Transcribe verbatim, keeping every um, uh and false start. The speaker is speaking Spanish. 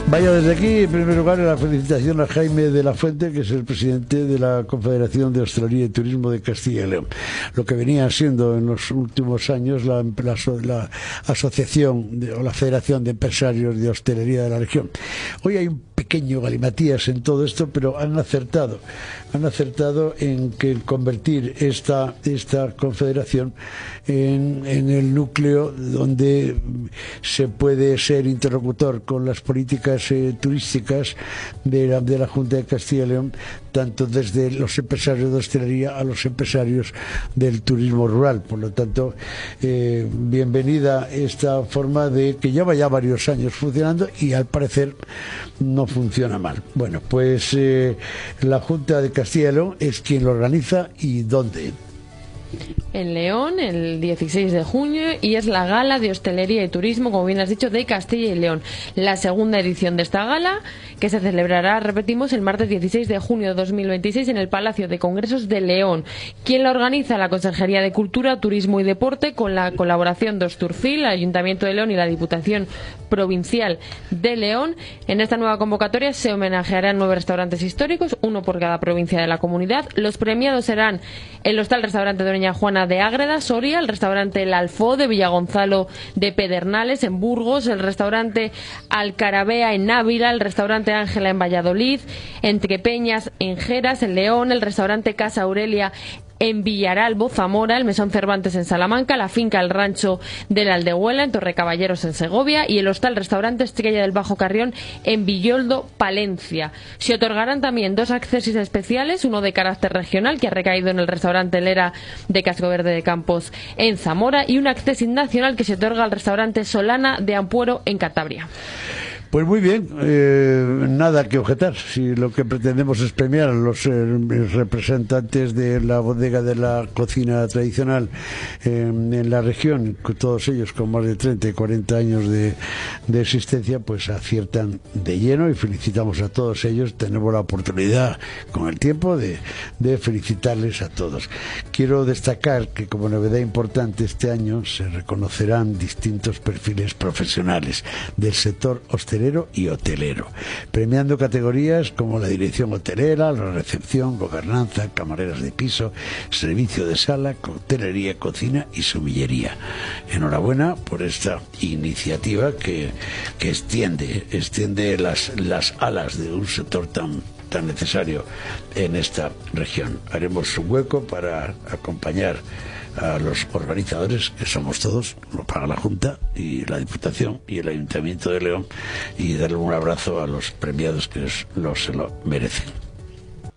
Vaya, desde aquí, en primer lugar, la felicitación a Jaime de la Fuente, que es el presidente de la Confederación de Hostelería y Turismo de Castilla y León. Lo que venía siendo en los últimos años la, la, la Asociación de, o la Federación de Empresarios de Hostelería de la región. Hoy hay un pequeño galimatías en todo esto, pero han acertado. Han acertado en que convertir esta, esta confederación en, en el núcleo donde se puede ser interlocutor con las políticas Eh, turísticas de la, de la Junta de Castilla y León, tanto desde los empresarios de hostelería a los empresarios del turismo rural. Por lo tanto, eh, bienvenida esta forma de que lleva ya varios años funcionando y al parecer no funciona mal. Bueno, pues eh, la Junta de Castilla y León es quien lo organiza. ¿Y dónde? En León, el dieciséis de junio, y es la Gala de Hostelería y Turismo, como bien has dicho, de Castilla y León. La segunda edición de esta gala, que se celebrará, repetimos, el martes dieciséis de junio de dos mil veintiséis en el Palacio de Congresos de León. ¿Quién la organiza? La Consejería de Cultura, Turismo y Deporte, con la colaboración de Osturcil, el Ayuntamiento de León y la Diputación Provincial de León. En esta nueva convocatoria se homenajearán nueve restaurantes históricos, uno por cada provincia de la comunidad. Los premiados serán el Hostal Restaurante de Doña Juana de Ágreda, Soria, el restaurante El Alfó de Villagonzalo de Pedernales, en Burgos, el restaurante Alcarabea en Ávila, el restaurante Ángela en Valladolid, Entre Peñas en Geras, en León, el restaurante Casa Aurelia en Villaralbo, Zamora, el Mesón Cervantes en Salamanca, la finca El Rancho de la Aldehuela en Torrecaballeros en Segovia y el hostal restaurante Estrella del Bajo Carrión en Villoldo, Palencia. Se otorgarán también dos accesos especiales, uno de carácter regional que ha recaído en el restaurante Lera de Casco Verde de Campos en Zamora y un acceso nacional que se otorga al restaurante Solana de Ampuero en Cantabria. Pues muy bien, eh, nada que objetar. Si lo que pretendemos es premiar a los eh, representantes de la bodega de la cocina tradicional eh, en la región, todos ellos con más de treinta y cuarenta años de, de existencia, pues aciertan de lleno y felicitamos a todos ellos. Tenemos la oportunidad con el tiempo de, de felicitarles a todos. Quiero destacar que como novedad importante este año se reconocerán distintos perfiles profesionales del sector hostelero y hotelero, premiando categorías como la dirección hotelera, la recepción, gobernanza, camareras de piso, servicio de sala, coctelería, cocina y sumillería. Enhorabuena por esta iniciativa que, que extiende, extiende las, las alas de un sector tan tan necesario en esta región. Haremos un hueco para acompañar a los organizadores, que somos todos, lo paga la Junta y la Diputación y el Ayuntamiento de León, y darle un abrazo a los premiados que los, se lo merecen.